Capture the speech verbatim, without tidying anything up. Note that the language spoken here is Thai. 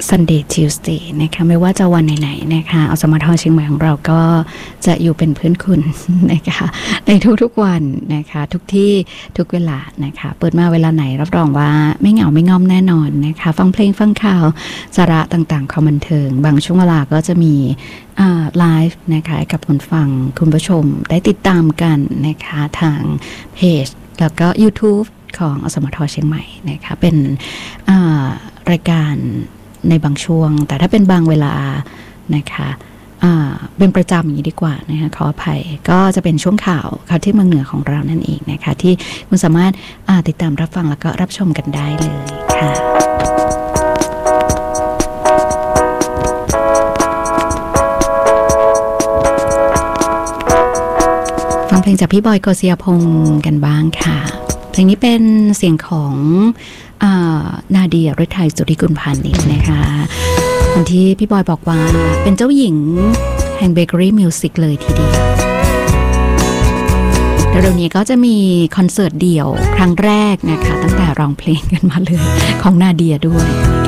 Sunday Tuesday นะคะไม่ว่าจะวันไหนๆนะคะอสมทเชียงใหม่ของเราก็จะอยู่เป็นเพื่อนคุณนะคะในทุกๆวันนะคะทุกที่ทุกเวลานะคะเปิดมาเวลาไหนรับรองว่าไม่เหงาไม่ง่อมแน่นอนนะคะฟังเพลงฟังข่าวสาระต่างๆความบันเทิงบางช่วงเวลาก็จะมีไลฟ์นะคะกับคุณฟังคุณผู้ชมได้ติดตามกันนะคะทางเพจแล้วก็ YouTube ของอสมทเชียงใหม่นะคะเป็นรายการในบางช่วงแต่ถ้าเป็นบางเวลานะคะเป็นประจำอย่างนี้ดีกว่านะคะขออภัยก็จะเป็นช่วงข่าวข่าวที่เมืองเหนือของเรานั่นเองนะคะที่คุณสามารถติดตามรับฟังแล้วก็รับชมกันได้เลยค่ะฟังเพลงจากพี่บอยโกศิยพงศ์กันบ้างค่ะเพลงนี้เป็นเสียงของนาเดียฤทัยสุริกุลพานิชนะคะคนที่พี่บอยบอกว่าเป็นเจ้าหญิงแห่งเบเกอรี่มิวสิกเลยทีเดียวเดี๋ยวนี้ก็จะมีคอนเสิร์ตเดี่ยวครั้งแรกนะคะตั้งแต่ร้องเพลงกันมาเลยของนาเดียด้วย